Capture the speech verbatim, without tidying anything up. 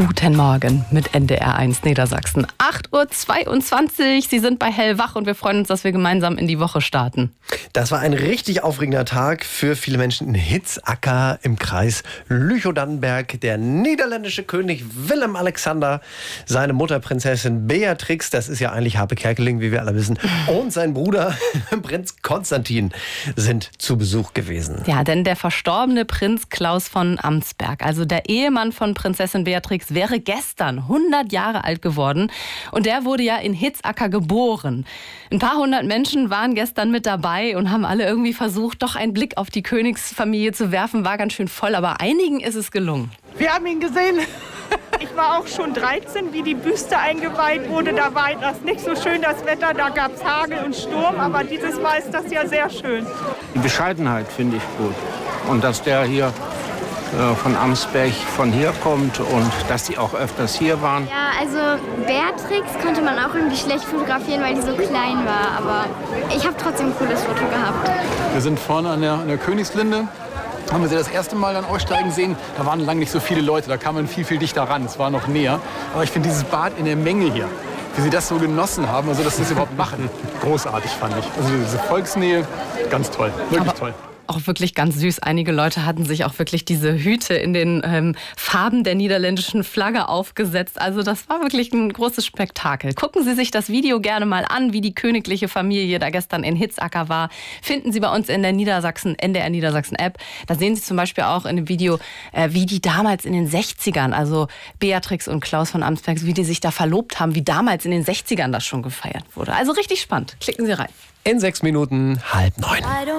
Guten Morgen mit N D R eins Niedersachsen. acht Uhr zweiundzwanzig. Sie sind bei Hellwach und wir freuen uns, dass wir gemeinsam in die Woche starten. Das war ein richtig aufregender Tag für viele Menschen in Hitzacker im Kreis Lüchow-Dannenberg. Der niederländische König Willem-Alexander, seine Mutter Prinzessin Beatrix, das ist ja eigentlich Harpe Kerkeling, wie wir alle wissen, und sein Bruder Prinz Konstantin sind zu Besuch gewesen. Ja, denn der verstorbene Prinz Klaus von Amtsberg, also der Ehemann von Prinzessin Beatrix, wäre gestern hundert Jahre alt geworden und der wurde ja in Hitzacker geboren. Ein paar hundert Menschen waren gestern mit dabei und haben alle irgendwie versucht, doch einen Blick auf die Königsfamilie zu werfen. War ganz schön voll, aber einigen ist es gelungen. Wir haben ihn gesehen. Ich war auch schon dreizehn, wie die Büste eingeweiht wurde. Da war das nicht so schön, das Wetter. Da gab es Hagel und Sturm, aber dieses Mal ist das ja sehr schön. Die Bescheidenheit finde ich gut. Und dass der hier von Amtsberg von hier kommt und dass die auch öfters hier waren. Ja, also Beatrix konnte man auch irgendwie schlecht fotografieren, weil die so klein war. Aber ich habe trotzdem ein cooles Foto gehabt. Wir sind vorne an der, an der Königslinde. Haben wir sie das erste Mal dann aussteigen sehen. Da waren lange nicht so viele Leute, da kam man viel, viel dichter ran. Es war noch näher. Aber ich finde dieses Bad in der Menge hier, wie sie das so genossen haben, also dass sie das überhaupt machen, großartig fand ich. Also diese Volksnähe, ganz toll, wirklich Aber toll. Auch wirklich ganz süß. Einige Leute hatten sich auch wirklich diese Hüte in den ähm, Farben der niederländischen Flagge aufgesetzt. Also das war wirklich ein großes Spektakel. Gucken Sie sich das Video gerne mal an, wie die königliche Familie da gestern in Hitzacker war. Finden Sie bei uns in der Niedersachsen, N D R Niedersachsen App. Da sehen Sie zum Beispiel auch in dem Video, äh, wie die damals in den sechzigern, also Beatrix und Klaus von Amtsberg, wie die sich da verlobt haben, wie damals in den sechzigern das schon gefeiert wurde. Also richtig spannend. Klicken Sie rein. In sechs Minuten halb neun.